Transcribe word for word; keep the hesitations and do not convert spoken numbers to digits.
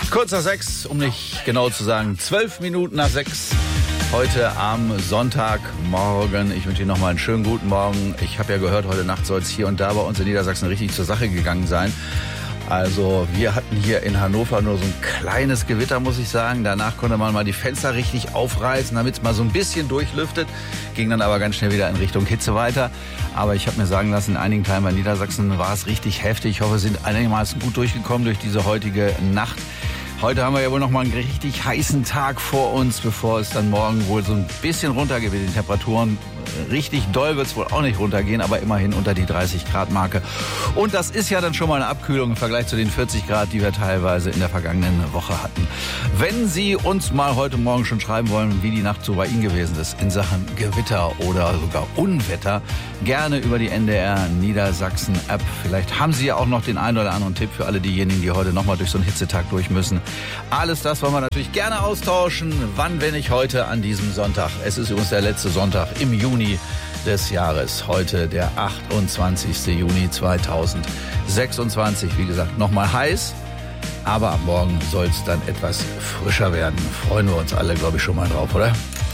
Kurz nach sechs, um nicht genau zu sagen, zwölf Minuten nach sechs. Heute am Sonntagmorgen. Ich wünsche Ihnen nochmal einen schönen guten Morgen. Ich habe ja gehört, heute Nacht soll es hier und da bei uns in Niedersachsen richtig zur Sache gegangen sein. Also wir hatten hier in Hannover nur so ein kleines Gewitter, muss ich sagen. Danach konnte man mal die Fenster richtig aufreißen, damit es mal so ein bisschen durchlüftet. Ging dann aber ganz schnell wieder in Richtung Hitze weiter. Aber ich habe mir sagen lassen, in einigen Teilen bei Niedersachsen war es richtig heftig. Ich hoffe, wir sind einigermaßen gut durchgekommen durch diese heutige Nacht. Heute haben wir ja wohl noch mal einen richtig heißen Tag vor uns, bevor es dann morgen wohl so ein bisschen runtergeht mit den Temperaturen. Richtig doll wird es wohl auch nicht runtergehen, aber immerhin unter die dreißig Grad Marke. Und das ist ja dann schon mal eine Abkühlung im Vergleich zu den vierzig Grad, die wir teilweise in der vergangenen Woche hatten. Wenn Sie uns mal heute Morgen schon schreiben wollen, wie die Nacht so bei Ihnen gewesen ist in Sachen Gewitter oder sogar Unwetter, gerne über die N D R Niedersachsen App. Vielleicht haben Sie ja auch noch den einen oder anderen Tipp für alle diejenigen, die heute nochmal durch so einen Hitzetag durch müssen. Alles das wollen wir natürlich gerne austauschen. Wann, wenn nicht heute an diesem Sonntag? Es ist übrigens der letzte Sonntag im Juni des Jahres. Heute der achtundzwanzigste Juni zweitausendsechsundzwanzig. Wie gesagt, nochmal heiß, aber morgen soll es dann etwas frischer werden. Freuen wir uns alle, glaube ich, schon mal drauf, oder?